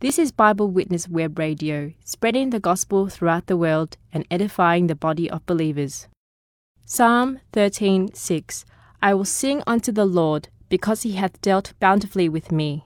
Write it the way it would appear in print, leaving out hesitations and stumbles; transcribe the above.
This is Bible Witness Web Radio, spreading the gospel throughout the world and edifying the body of believers. Psalm 13:6. I will sing unto the Lord, because he hath dealt bountifully with me.